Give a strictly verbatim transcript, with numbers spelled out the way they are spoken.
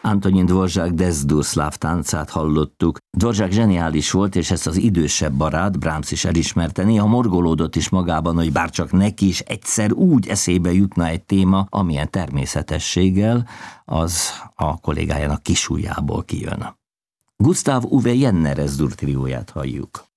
Antonin Dvořák Desdur szláv táncát hallottuk. Dvořák zseniális volt, és ezt az idősebb barát, Brahms is elismerte, néha morgolódott is magában, hogy bárcsak neki is egyszer úgy eszébe jutna egy téma, amilyen természetességgel az a kollégájának kisujjából kijön. Gustav Uwe Jenner Desdur trióját halljuk.